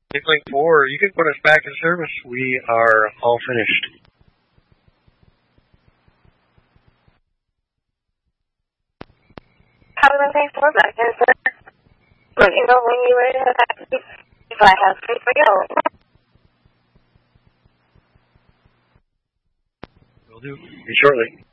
Link 4, you can put us back in service. We are all finished. Have Link 4 back in service. Let me know when you're ready to have that. If I have space for you. Will do. Be shortly.